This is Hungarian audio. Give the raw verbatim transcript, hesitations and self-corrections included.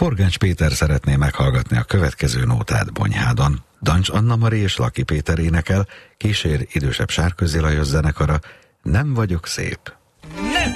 Forgács Péter szeretné meghallgatni a következő nótát Bonyhádon. Dancs Anna Mari és Laki Péter énekel, kísér idősebb Sárközi Lajos zenekara. Nem vagyok szép.